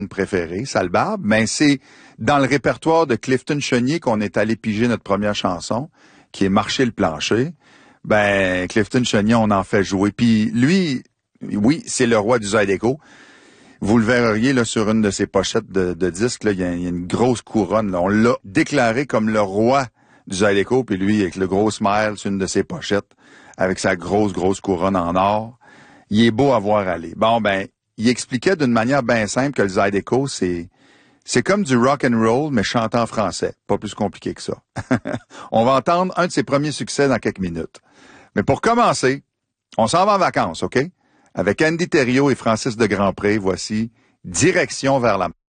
préférée, Sale Barbe, mais c'est dans le répertoire de Clifton Chenier qu'on est allé piger notre première chanson, qui est Marcher le plancher. Ben, Clifton Chenier, on en fait jouer. Puis lui, oui, c'est le roi du Zydeco. Vous le verriez là sur une de ses pochettes de disques, là, il y a une grosse couronne. Là. On l'a déclaré comme le roi du Zydeco, puis lui, avec le gros smile sur une de ses pochettes, avec sa grosse couronne en or. Il est beau à voir aller. Bon, ben, il expliquait d'une manière bien simple que le Zydeco, c'est comme du rock and roll, mais chanté en français. Pas plus compliqué que ça. On va entendre un de ses premiers succès dans quelques minutes. Mais pour commencer, on s'en va en vacances, OK? Avec Andy Thériault et Francis de Grandpré, voici Direction vers la